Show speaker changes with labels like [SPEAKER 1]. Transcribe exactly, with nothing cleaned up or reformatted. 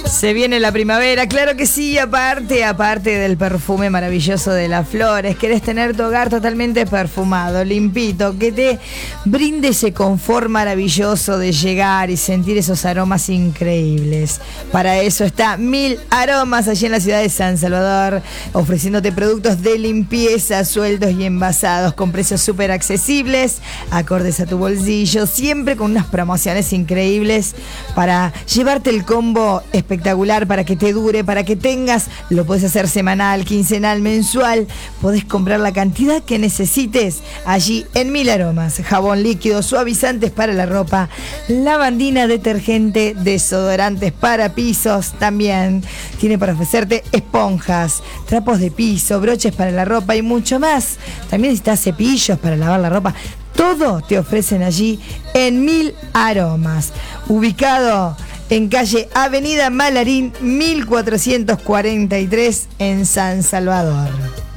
[SPEAKER 1] Se viene la primavera, claro que sí, aparte, aparte del perfume maravilloso de las flores, querés tener tu hogar totalmente perfumado, limpito, que te brinde ese confort maravilloso de llegar y sentir esos aromas increíbles. Para eso está Mil Aromas, allí en la ciudad de San Salvador, ofreciéndote productos de limpieza, sueltos y envasados, con precios súper accesibles, acordes a tu bolsillo, siempre con unas promociones increíbles para llevarte el combo espectacular, para que te dure, para que tengas, lo puedes hacer semanal, quincenal, mensual, podés comprar la cantidad que necesites allí en Mil Aromas. Jabón líquido, suavizantes para la ropa, lavandina, detergente, desodorantes para pisos, también tiene para ofrecerte esponjas, trapos de piso, broches para la ropa y mucho más. También necesitas cepillos para lavar la ropa. Todo te ofrecen allí en Mil Aromas, ubicado en calle Avenida Malarín mil cuatrocientos cuarenta y tres en San Salvador.